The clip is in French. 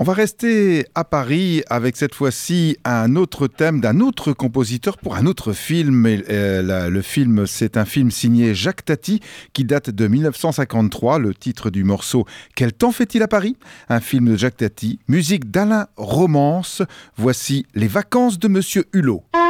On va rester à Paris avec cette fois-ci un autre thème d'un autre compositeur pour un autre film. Le film, c'est un film signé Jacques Tati qui date de 1953. Le titre du morceau « Quel temps fait-il à Paris ?» Un film de Jacques Tati, musique d'Alain Romance. Voici Les vacances de Monsieur Hulot.